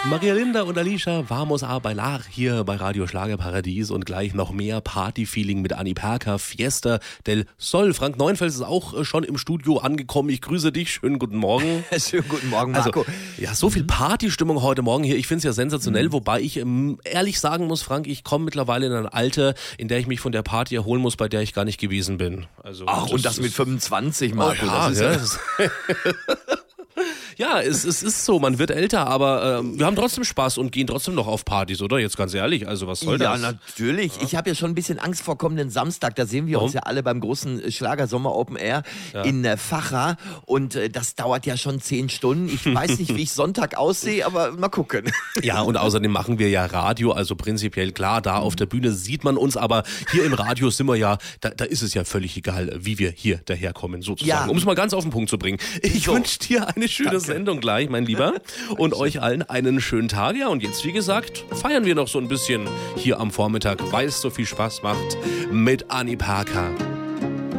Maria Linda und Alicia, Vamos a bailar hier bei Radio Schlagerparadies und gleich noch mehr Partyfeeling mit Anni Perka, Fiesta del Sol. Frank Neuenfels ist auch schon im Studio angekommen. Ich grüße dich. Schönen guten Morgen. Schönen guten Morgen, Marco. Also, ja, so viel Partystimmung heute Morgen hier. Ich finde es ja sensationell, wobei ich ehrlich sagen muss, Frank, ich komme mittlerweile in ein Alter, in der ich mich von der Party erholen muss, bei der ich gar nicht gewesen bin. Also, ach, und das mit 25, Marco. Oh, ja, das ist ja, es ist so, man wird älter, aber wir haben trotzdem Spaß und gehen trotzdem noch auf Partys, oder? Jetzt ganz ehrlich, also was soll das? Ja, natürlich. Ja. Ich habe ja schon ein bisschen Angst vor kommenden Samstag. Da sehen wir uns ja alle beim großen Schlagersommer Open Air in Facha. Und das dauert ja schon 10 Stunden. Ich weiß nicht, wie ich Sonntag aussehe, aber mal gucken. Ja, und außerdem machen wir ja Radio, also prinzipiell klar, da auf der Bühne sieht man uns, aber hier im Radio sind wir ja, da ist es ja völlig egal, wie wir hier daherkommen, sozusagen. Um es mal ganz auf den Punkt zu bringen. Ich wünsche dir eine schöne Sendung gleich, mein Lieber. Und euch allen einen schönen Tag. Ja, und jetzt, wie gesagt, feiern wir noch so ein bisschen hier am Vormittag, weil es so viel Spaß macht mit Anni Perka.